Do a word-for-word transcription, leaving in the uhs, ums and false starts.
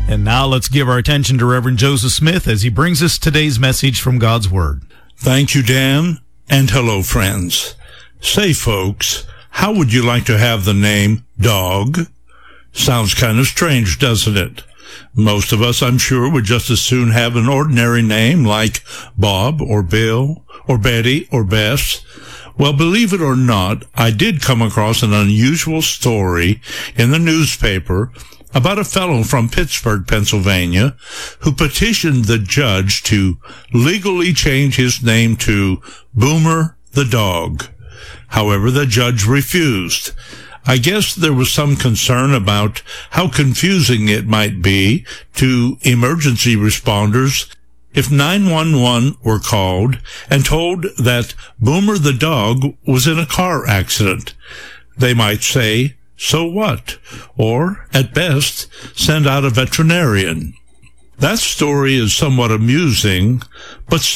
And now let's give our attention to Reverend Joseph Smith as he brings us today's message from God's Word. Thank you, Dan, and hello, friends. Say, folks, how would you like to have the name Dog? Sounds kind of strange, doesn't it? Most of us, I'm sure, would just as soon have an ordinary name like Bob or Bill or Betty or Bess. Well, believe it or not, I did come across an unusual story in the newspaper about a fellow from Pittsburgh, Pennsylvania, who petitioned the judge to legally change his name to Boomer the Dog. However, the judge refused. I guess there was some concern about how confusing it might be to emergency responders if nine one one were called and told that Boomer the Dog was in a car accident. They might say, "So what?" or, at best, send out a veterinarian. That story is somewhat amusing, but